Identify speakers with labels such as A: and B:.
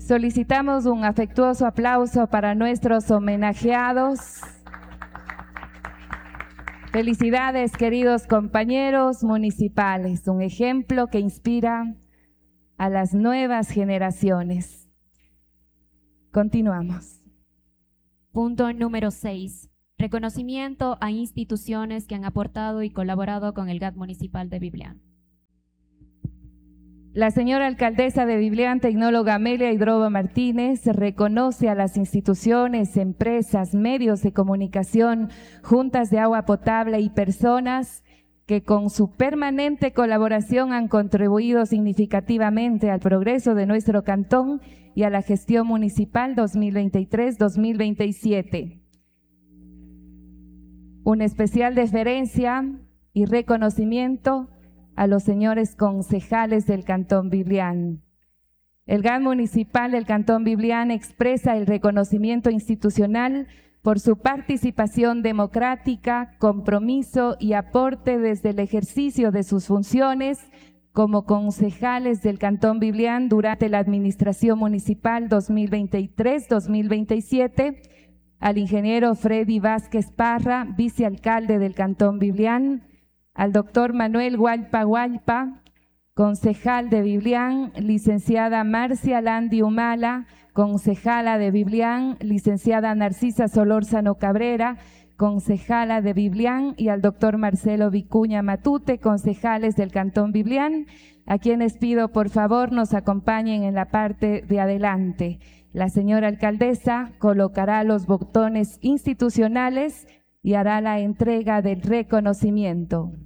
A: Solicitamos un afectuoso aplauso para nuestros homenajeados. Felicidades, queridos compañeros municipales, un ejemplo que inspira a las nuevas generaciones. Continuamos.
B: Punto número 6. Reconocimiento a instituciones que han aportado y colaborado con el GAT municipal de Biblián.
A: La señora alcaldesa de Biblián, tecnóloga Amelia Hidroba Martínez, reconoce a las instituciones, empresas, medios de comunicación, juntas de agua potable y personas que con su permanente colaboración han contribuido significativamente al progreso de nuestro cantón y a la gestión municipal 2023-2027. Una especial deferencia y reconocimiento a los señores concejales del Cantón Biblián. El GAT municipal del Cantón Biblián expresa el reconocimiento institucional por su participación democrática, compromiso y aporte desde el ejercicio de sus funciones como concejales del Cantón Biblián durante la administración municipal 2023-2027, al ingeniero Freddy Vázquez Parra, vicealcalde del Cantón Biblián, al doctor Manuel Hualpa Hualpa, concejal de Biblián, licenciada Marcia Landi Humala, concejala de Biblián, licenciada Narcisa Solórzano Cabrera, concejala de Biblián, y al doctor Marcelo Vicuña Matute, concejales del Cantón Biblián, a quienes pido por favor nos acompañen en la parte de adelante. La señora alcaldesa colocará los botones institucionales y hará la entrega del reconocimiento.